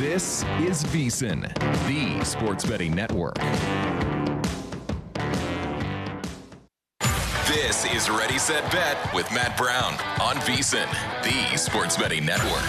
This is VSiN, the sports betting network. This is Ready, Set, Bet with Matt Brown on VSiN, the sports betting network.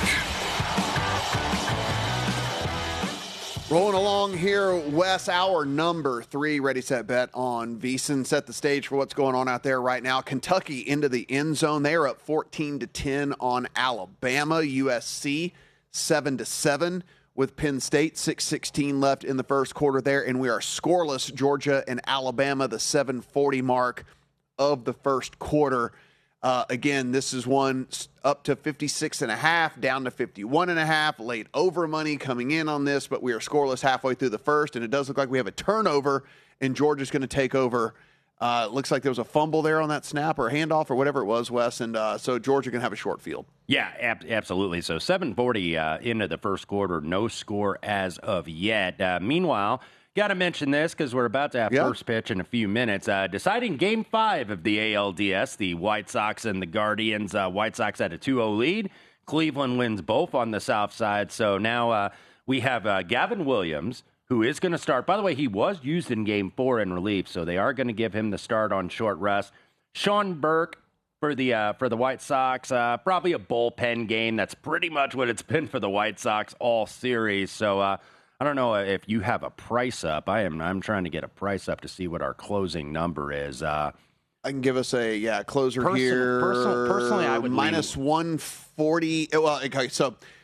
Rolling along here, Wes, hour number 3, Ready, Set, Bet on VSiN. Set the stage for what's going on out there right now. Kentucky into the end zone. They are up 14-10 on Alabama. USC 7-7 with Penn State. 6:16 left in the first quarter there, and we are scoreless. Georgia and Alabama, the 7:40 mark of the first quarter. Again, this is one up to 56.5, down to 51.5. Late over money coming in on this, but we are scoreless halfway through the first, and it does look like we have a turnover, and Georgia's going to take over. Looks like there was a fumble there on that snap or handoff or whatever it was, Wes, and so Georgia can have a short field. Yeah, absolutely. So 7:40 into the first quarter, no score as of yet. Meanwhile, got to mention this because we're about to have first pitch in a few minutes. Deciding Game 5 of the ALDS, the White Sox and the Guardians. White Sox had a 2-0 lead. Cleveland wins both on the south side. So now we have Gavin Williams, who is going to start. By the way, he was used in Game 4 in relief, so they are going to give him the start on short rest. Sean Burke for the White Sox, probably a bullpen game. That's pretty much what it's been for the White Sox all series. So I don't know if you have a price up. I'm trying to get a price up to see what our closing number is. I can give us a closer here. Personally, I would minus 140. Well, okay, so